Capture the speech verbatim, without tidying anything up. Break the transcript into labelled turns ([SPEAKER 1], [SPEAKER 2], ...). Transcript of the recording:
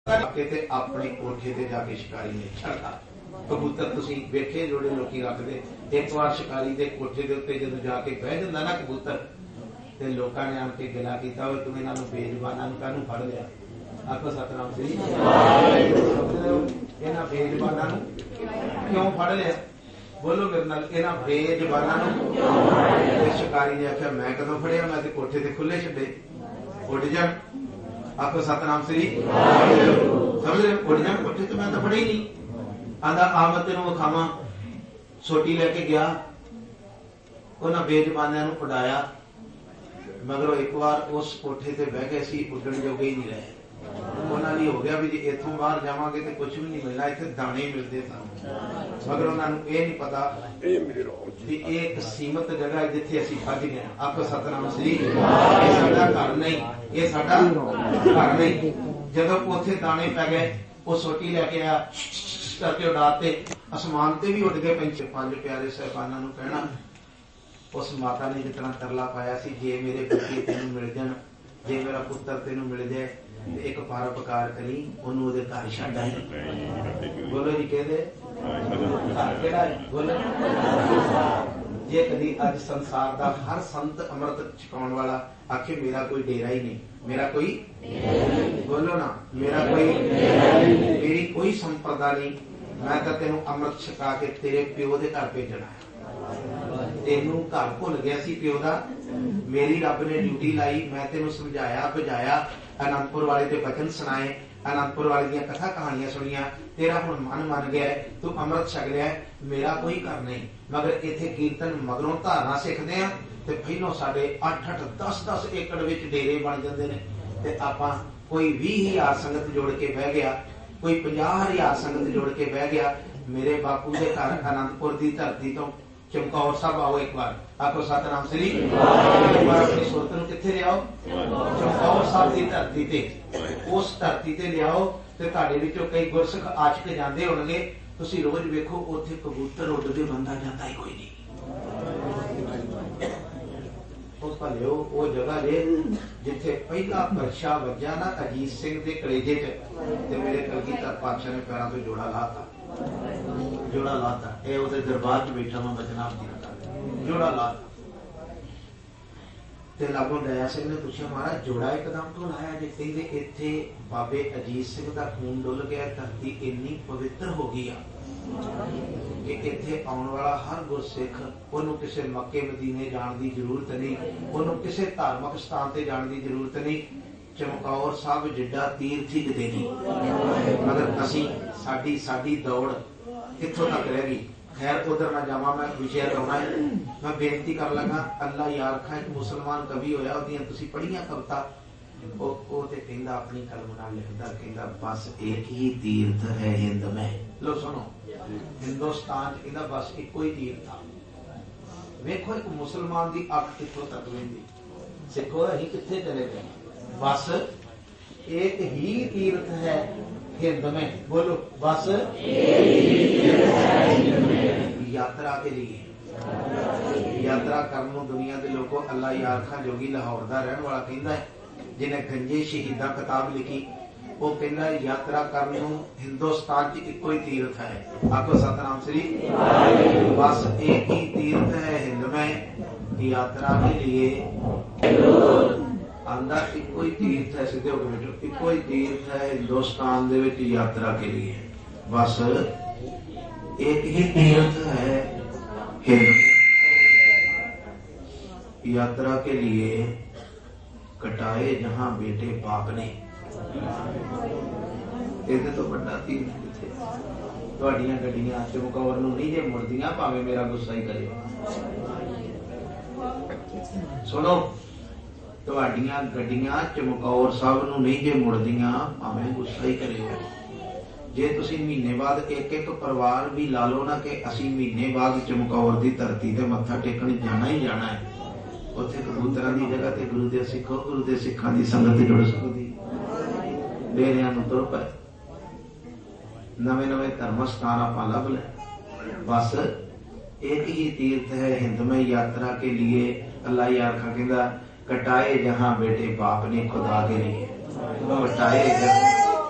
[SPEAKER 1] अपने कोठे ते जाके शिकारी ने छड़ता। कबूतर तुसीं वेखे जोड़े लोकी रखते, एक बार शिकारी के कोठे के उत्ते जदों जाके बह जांदा ना कबूतर, ते लोकां ने आण के गिला कीता, ओए तुम इन्हां नूं बेजुबानां नूं काहनूं फड़ लिया? आखो सतनाम श्री। इन्हां बेजुबानां नूं क्यों फड़ लिया? बोलो मेरे नाल, इन्हां बेजुबानां नूं क्यों फड़ लिया? शिकारी ने आख्या मैं कदों फड़िया, मैं ते कोठे ते खुले छड्डे, उड़ जाण। आखो सतनाम श्री। समझ रहे? उड़ जाण कोठे ते, मैं तो फड़े ही नहीं। आंदा आ मैं तेनों विखावां। सोटी लेके गया, उन्हां बेजुबानियां नूं उड़ाया, मगरों एक बार उस कोठे ते बह गए सी, उड्डण जोगे ही नहीं रहे। उन्हां लई हो गया भी जे इत्थों बाहर जावांगे तो कुछ भी नहीं मिलना, इत्थे दाने ही मिलते सन। मगर उन्हां नूं इह नहीं पता कि इह एक सीमित जगह है जिथे असीं फस गए। आखो सतनाम श्री। इह साडा घर नहीं, इह साडा घर नहीं। जदों उत्थे दाने पै गए, वो सोटी लैके आया, करके उड़ाते, आसमान ते भी उड़ गए पंछी। पंज प्यारे साहिबाना नूं कहना, उस माता ने जितना तरला पाया सी, जे मेरे बच्चे तेनों मिल जाण, जे मेरा पुत्र तेनों मिल जाए, एक परोपकार करी, ओनूं ओहदे घर छड्ड आई। बोलो जी, कहदे घर किहड़ा है? बोलो। जे कदी अज संसार दा हर संत अमृत छकाउण वाला आखे मेरा कोई डेरा ही नहीं, मेरा कोई, बोलो ना, मेरा कोई, मेरी कोई संपदा नहीं, मैं तो तेनों अमृत छका के तेरे प्यो दे घर भेजना है। तेनू घर भुल गया सी प्यो दा, मेरी रब ने ड्यूटी लाई, मैं तेनू समझाया बुझाया, आनंदपुर वाले ते वचन सुनाए, आनंदपुर वाले दियां कथा कहानियां सुनिया, तेरा हुण मन मन गया है, तू अमृत छक लिया है, मेरा कोई घर नहीं। मगर इत्थे कीर्तन मगरों धारना सिखदे आ ते पहलों साडे अठ अठ दस दस एकड़ विच डेरे बन जांदे ने, ते आपां कोई बीस हजार संगत जोड़ के बह गया, कोई पचास हजार संगत जोड़ के बह गया। मेरे बापू के घर आनंदपुर की धरती तो चमकौर साहब आओ एक बार, आखो सतनाम श्री। एक बार अपनी सुरत नूं कित्थे लियाओ? चमकौर साहब की धरती ते, उस धरती ते लियाओ, ते तुहाडे विचों कई गुरसिख आशिक जांदे होणगे, तुसीं रोज वेखो उत्थे कबूतर उड्डदे, बंदा जांदा ही कोई नहीं। उस भलिओ वो जगह जे जिथे पहला परछा वज्या ना अजीत सिंह के कलेजे च, ते मेरे कलगीधर पातशाह ने पैरों तो जोड़ा लाता, जोड़ा लाता, ये उहदे दरबार च बैठा मैं बचनाब जी का जोड़ा लाता। ते लागों दया सिंह ने पूछा, महाराज जोड़ा एकदम तो लाया जे? कहंदे इत्थे बाबे अजीत सिंह का खून डुल गया, धरती इन्नी पवित्र हो गई आ कि इत्थे आउण वाला हर गुरसिख ओनूं किसी मक्के मदीने जाण दी जरूरत नहीं, ओनूं किसी धार्मिक स्थान ते जाण दी जरूरत नहीं। चमकौर साहब जिड्डा तीर्थ ही किते नहीं, मगर असीं साडी साडी दौड़ कित्थों तक रह गई। खैर उधर ना जावा, मैं विषय लाउणा है। मैं बेनती कर लगा, अल्लाह यार खा एक मुसलमान कवि होया, ओहदियां तुसीं पढ़ियां कविता, ਉਹ ਤੇ ਕਹਿੰਦਾ ਆਪਣੀ ਕਲਮ ਨਾਲ ਲਿਖਦਾ, ਕਹਿੰਦਾ ਬਸ ਇੱਕ ਹੀ ਤੀਰਥ ਹੈ ਹਿੰਦ में। लो सुनो, हिंदुस्तान च कहंदा बस इक्को ही तीर्थ आ। वेखो एक मुसलमान की अख कित्थों तक वेंदी, सिखो असीं कित्थे चले गए। बस एक ही तीर्थ है हिंद में, बोलो बस यात्रा के लिए, यात्रा करन नूं दुनिया के लोगों अल्लाह यार खां जोगी लाहौर दा रहण वाला कहंदा है, जिन्हें गंजे शहीदा किताब लिखी, वो कहना यात्रा करने हिंदुस्तान च इको ही तीर्थ है। आखो सतनाम श्री। बस एक ही तीर्थ है हिंद में, यात्रा के लिए आंदा इको ही तीर्थ है, सीधे होकर बैठो, इको ही तीर्थ है हिंदुस्तान दे विच यात्रा के लिए, बस एक ही तीर्थ है हिंद, यात्रा के लिए कटाए जहां बेटे बाप ने। ਇਹਦੇ ਤੋਂ ਵੱਡਾ ਤੀਰਥ ਕਿੱਥੇ? ਤੁਹਾਡੀਆਂ ਗੱਡੀਆਂ ਚਮਕੌਰ ਨੂੰ ਨਹੀਂ ਜੇ ਮੁੜਦੀਆਂ, ਭਾਵੇਂ ਮੇਰਾ ਗੁੱਸਾ ਹੀ ਕਰਿਓ। ਸੁਣੋ, ਤੁਹਾਡੀਆਂ ਗੱਡੀਆਂ ਚਮਕੌਰ ਸਾਹਿਬ ਨੂੰ ਨਹੀਂ ਜੇ ਮੁੜਦੀਆਂ, ਭਾਵੇਂ ਗੁੱਸਾ ਹੀ ਕਰਿਓ। ਜੇ ਤੁਸੀਂ ਮਹੀਨੇ ਬਾਅਦ ਇੱਕ ਇੱਕ ਪਰਿਵਾਰ ਵੀ ਲਾ ਲਓ ਨਾ ਕਿ ਅਸੀਂ ਮਹੀਨੇ ਬਾਅਦ ਚਮਕੌਰ ਦੀ ਧਰਤੀ ਤੇ ਮੱਥਾ ਟੇਕਣ ਜਾਣਾ ਹੀ ਜਾਣਾ ਹੈ, ਉੱਥੇ ਕਬੂਤਰਾਂ ਦੀ ਜਗ੍ਹਾ ਤੇ ਗੁਰੂ ਦੇ ਸਿੱਖੋ, ਗੁਰੂ ਦੇ ਸਿੱਖਾਂ ਦੀ ਸੰਗਤ ਜੁੜ ਸਕਦੀ। डेरियां नूं तुर पए, नवे नवे धर्म स्थान आपां लभ ले। बस एक ही तीर्थ है हिंद में, यात्रा के लिए अल्लाह यार खा कहंदा कटाए जहां बेटे बाप ने खुदा के लिए, कटाए जहां